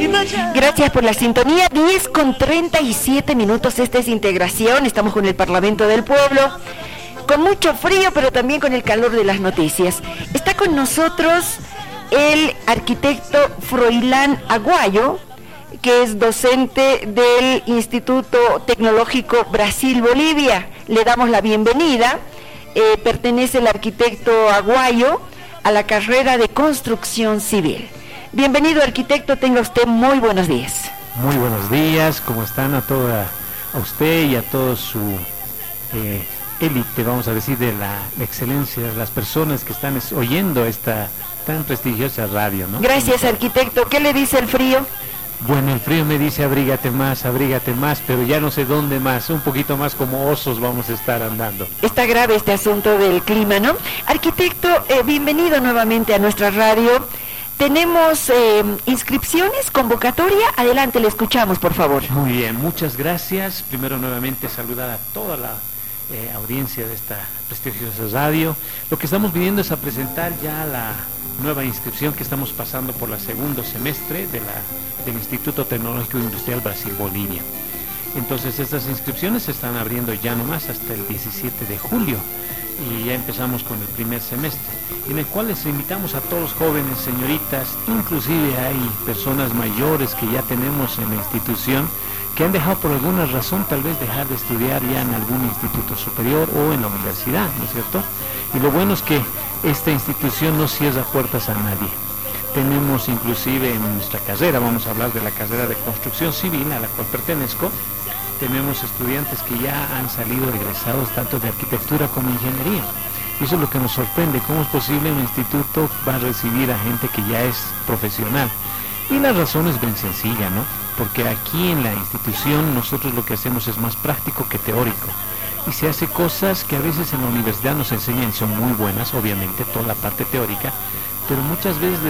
Gracias por la sintonía. 10:37. Esta es Integración. Estamos con el Parlamento del Pueblo, con mucho frío, pero también con el calor de las noticias. Está con nosotros el arquitecto Froilán Aguayo, que es docente del Instituto Tecnológico Brasil-Bolivia. Le damos la bienvenida. Pertenece el arquitecto Aguayo a la carrera de Construcción Civil. Bienvenido, arquitecto, tenga usted muy buenos días. Muy buenos días, ¿cómo están? A usted y a toda su élite, vamos a decir, de la excelencia, de las personas que están oyendo esta tan prestigiosa radio, ¿no? Gracias, arquitecto. ¿Qué le dice el frío? Bueno, el frío me dice abrígate más, pero ya no sé dónde más, un poquito más como osos vamos a estar andando. Está grave este asunto del clima, ¿no? Arquitecto, bienvenido nuevamente a nuestra radio. Tenemos inscripciones, convocatoria. Adelante, le escuchamos, por favor. Muy bien, muchas gracias. Primero, nuevamente, saludar a toda la audiencia de esta prestigiosa radio. Lo que estamos viniendo es a presentar ya la nueva inscripción que estamos pasando por el segundo semestre del Instituto Tecnológico Industrial Brasil-Bolivia. Entonces, estas inscripciones se están abriendo ya nomás hasta el 17 de julio. Y ya empezamos con el primer semestre, en el cual les invitamos a todos los jóvenes, señoritas, inclusive hay personas mayores que ya tenemos en la institución, que han dejado por alguna razón tal vez dejar de estudiar ya en algún instituto superior o en la universidad, ¿no es cierto? Y lo bueno es que esta institución no cierra puertas a nadie. Tenemos inclusive en nuestra carrera, vamos a hablar de la carrera de Construcción Civil a la cual pertenezco, tenemos estudiantes que ya han salido egresados tanto de arquitectura como ingeniería. Y eso es lo que nos sorprende, cómo es posible un instituto va a recibir a gente que ya es profesional. Y la razón es bien sencilla, ¿no? Porque aquí en la institución nosotros lo que hacemos es más práctico que teórico. Y se hace cosas que a veces en la universidad nos enseñan y son muy buenas, obviamente, toda la parte teórica, pero muchas veces